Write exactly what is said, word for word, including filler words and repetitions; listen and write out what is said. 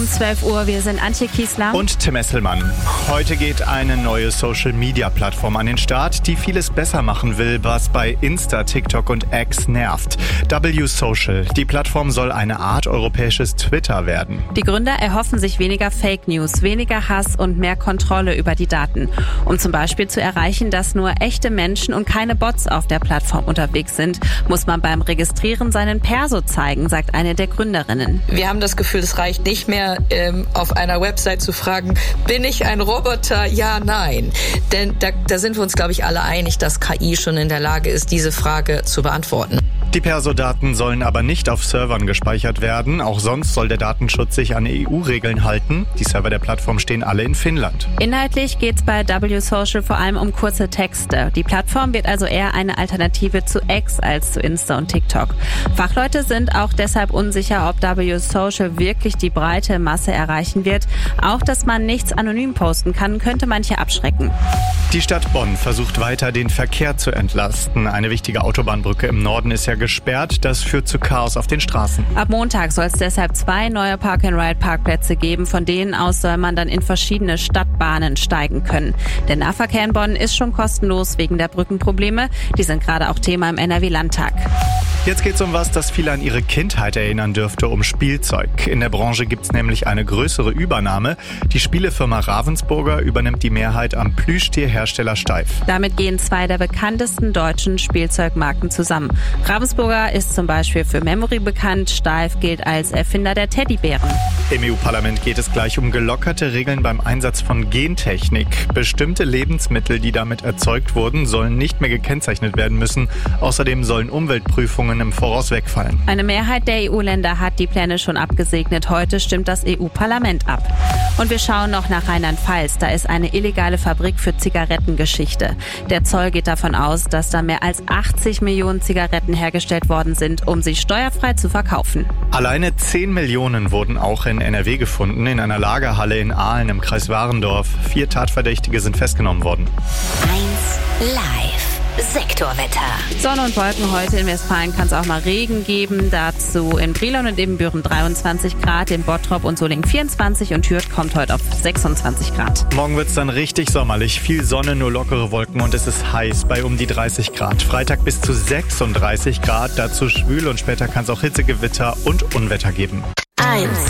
zwölf Uhr. Wir sind Antje Kiesler und Tim Esselmann. Heute geht eine neue Social-Media-Plattform an den Start, die vieles besser machen will, was bei Insta, TikTok und X nervt. W Social. Die Plattform soll eine Art europäisches Twitter werden. Die Gründer erhoffen sich weniger Fake News, weniger Hass und mehr Kontrolle über die Daten. Um zum Beispiel zu erreichen, dass nur echte Menschen und keine Bots auf der Plattform unterwegs sind, muss man beim Registrieren seinen Perso zeigen, sagt eine der Gründerinnen. Wir haben das Gefühl, es reicht nicht mehr, ähm, auf einer Website zu fragen, bin ich ein Roboter? Ja, nein. Denn da, da sind wir uns, glaube ich, alle einig, dass K I schon in der Lage ist, diese Frage zu beantworten. Die Perso-Daten sollen aber nicht auf Servern gespeichert werden. Auch sonst soll der Datenschutz sich an E U-Regeln halten. Die Server der Plattform stehen alle in Finnland. Inhaltlich geht es bei W Social vor allem um kurze Texte. Die Plattform wird also eher eine Alternative zu X als zu Insta und TikTok. Fachleute sind auch deshalb unsicher, ob W Social wirklich die breite Masse erreichen wird. Auch, dass man nichts anonym posten kann, könnte manche abschrecken. Die Stadt Bonn versucht weiter, den Verkehr zu entlasten. Eine wichtige Autobahnbrücke im Norden ist ja gesperrt. Das führt zu Chaos auf den Straßen. Ab Montag soll es deshalb zwei neue Park-and-Ride-Parkplätze geben. Von denen aus soll man dann in verschiedene Stadtbahnen steigen können. Der Nahverkehr in Bonn ist schon kostenlos wegen der Brückenprobleme. Die sind gerade auch Thema im N R W-Landtag. Jetzt geht's um was, das viele an ihre Kindheit erinnern dürfte, um Spielzeug. In der Branche gibt's nämlich eine größere Übernahme. Die Spielefirma Ravensburger übernimmt die Mehrheit am Plüschtierhersteller Steiff. Damit gehen zwei der bekanntesten deutschen Spielzeugmarken zusammen. Ravensburger ist zum Beispiel für Memory bekannt, Steiff gilt als Erfinder der Teddybären. Im E U-Parlament geht es gleich um gelockerte Regeln beim Einsatz von Gentechnik. Bestimmte Lebensmittel, die damit erzeugt wurden, sollen nicht mehr gekennzeichnet werden müssen. Außerdem sollen Umweltprüfungen im Voraus wegfallen. Eine Mehrheit der E U-Länder hat die Pläne schon abgesegnet. Heute stimmt das E U-Parlament ab. Und wir schauen noch nach Rheinland-Pfalz. Da ist eine illegale Fabrik für Zigarettengeschichte. Der Zoll geht davon aus, dass da mehr als achtzig Millionen Zigaretten hergestellt worden sind, um sie steuerfrei zu verkaufen. Alleine zehn Millionen wurden auch in N R W gefunden, in einer Lagerhalle in Ahlen im Kreis Warendorf. Vier Tatverdächtige sind festgenommen worden. eins Live. Sektorwetter. Sonne und Wolken heute. In Westfalen kann es auch mal Regen geben. Dazu in Brilon und Ebenbüren dreiundzwanzig Grad, in Bottrop und Solingen vierundzwanzig und Hürth kommt heute auf sechsundzwanzig Grad. Morgen wird's dann richtig sommerlich. Viel Sonne, nur lockere Wolken und es ist heiß bei um die dreißig Grad. Freitag bis zu sechsunddreißig Grad, dazu schwül und später kann es auch Hitzegewitter und Unwetter geben. eins